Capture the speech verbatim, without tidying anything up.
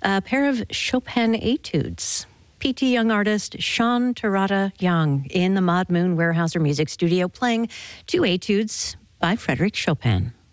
a pair of Chopin etudes. P T young artist Sean Terada Young in the Mod Moon Weyerhaeuser Music Studio playing two etudes by Frédéric Chopin.